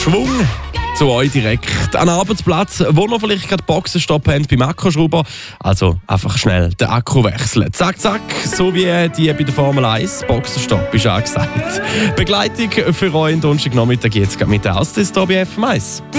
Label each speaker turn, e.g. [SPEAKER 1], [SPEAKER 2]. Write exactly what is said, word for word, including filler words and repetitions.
[SPEAKER 1] Schwung zu euch direkt an den Arbeitsplatz, wo noch vielleicht gerade Boxenstopp haben beim Akkuschrauber. Also einfach schnell den Akku wechseln. Zack, zack, so wie die bei der Formel eins. Boxenstopp ist angesagt. Begleitung für euch am Donnerstagnachmittag jetzt mit der Auszeit hier bei F M eins.